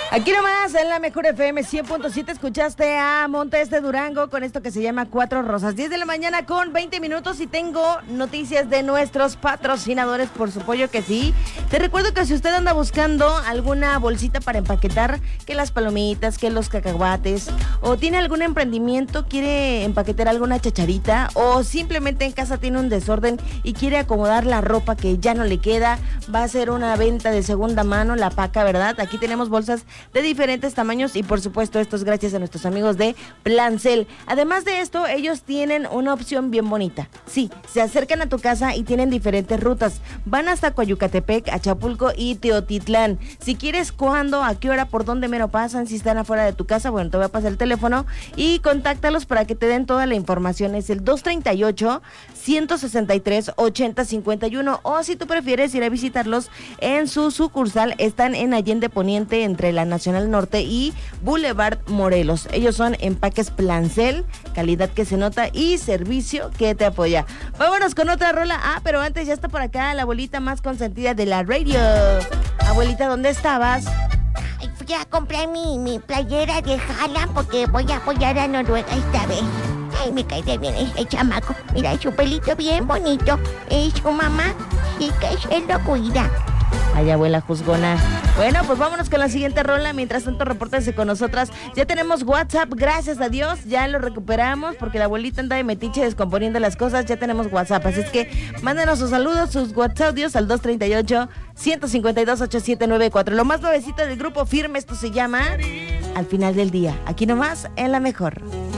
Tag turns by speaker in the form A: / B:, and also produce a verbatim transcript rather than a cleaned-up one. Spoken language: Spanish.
A: Aquí nomás, en la mejor F M cien punto siete, escuchaste a Montes de Durango con esto que se llama Cuatro Rosas. diez de la mañana con veinte minutos y tengo noticias de nuestros patrocinadores, por supuesto que sí. Te recuerdo que si usted anda buscando alguna bolsita para empaquetar, que las palomitas, que los cacahuates, o tiene algún emprendimiento, quiere empaquetar alguna chacharita, o simplemente en casa tiene un desorden y quiere acomodar la ropa que ya no le queda, va a ser una venta de segunda mano, la paca, ¿verdad? Aquí tenemos bolsas de diferentes tamaños y por supuesto esto es gracias a nuestros amigos de Plancel. Además de esto, ellos tienen una opción bien bonita. Sí, se acercan a tu casa y tienen diferentes rutas. Van hasta Coyucatepec, Achapulco y Teotitlán. Si quieres cuándo, a qué hora, por dónde mero pasan, si están afuera de tu casa, bueno, te voy a pasar el teléfono y contáctalos para que te den toda la información. Es el dos treinta y ocho, ciento sesenta y tres, ochenta cincuenta y uno, o si tú prefieres ir a visitarlos en su sucursal, están en Allende Poniente entre la Nacional Norte y Boulevard Morelos. Ellos son Empaques Plancel, calidad que se nota y servicio que te apoya. Vámonos con otra rola. Ah, pero antes ya está por acá la abuelita más consentida de la radio. Abuelita, ¿dónde estabas?
B: Ay, fui a comprar mi, mi playera de Haaland porque voy a apoyar a Noruega esta vez. Ay, me cae bien ese chamaco. Mira, su pelito bien bonito. Y su mamá, sí que se lo cuida.
A: Ay, abuela juzgona. Bueno, pues vámonos con la siguiente rola. Mientras tanto, repórtense con nosotras. Ya tenemos WhatsApp, gracias a Dios. Ya lo recuperamos porque la abuelita anda de metiche descomponiendo las cosas. Ya tenemos WhatsApp, así es que mándenos sus saludos, sus WhatsApp al dos treinta y ocho, ciento cincuenta y dos, ochenta y siete noventa y cuatro. Lo más nuevecito del grupo Firme, esto se llama Al Final del Día. Aquí nomás, en La Mejor.